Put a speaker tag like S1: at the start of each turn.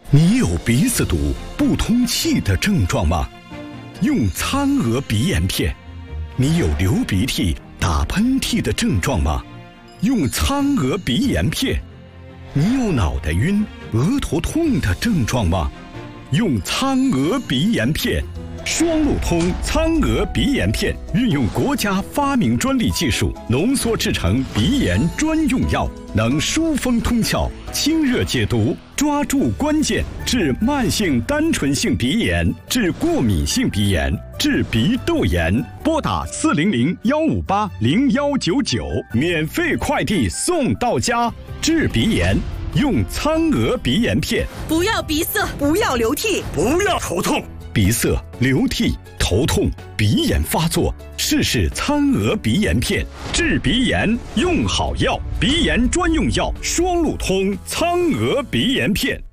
S1: 你有鼻子堵、不通气的症状吗？用苍娥鼻炎片。你有流鼻涕、打喷嚏的症状吗？用苍娥鼻炎片。你有脑袋晕、额头痛的症状吗？用苍娥鼻炎片。双路通苍娥鼻炎片运用国家发明专利技术浓缩制成鼻炎专用药，能疏风通窍、清热解毒，抓住关键，治慢性单纯性鼻炎，治过敏性鼻炎，治鼻窦炎。拨打400-158-0199，免费快递送到家。治鼻炎用苍娥鼻炎片。
S2: 不要鼻塞，
S3: 不要流涕，
S4: 不要头痛。
S1: 鼻塞、流涕、头痛、鼻炎发作，试试苍娥鼻炎片。治鼻炎用好药，鼻炎专用药双路通苍娥鼻炎片。